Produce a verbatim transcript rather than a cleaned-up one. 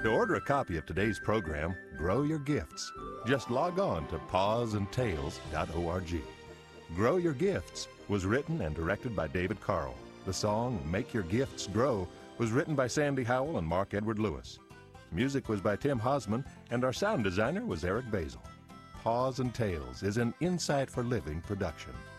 To order a copy of today's program, Grow Your Gifts, just log on to paws and tails dot org. Grow Your Gifts was written and directed by David Carl. The song Make Your Gifts Grow was written by Sandy Howell and Mark Edward Lewis. Music was by Tim Hosman, and our sound designer was Eric Basil. Paws and Tails is an Insight for Living production.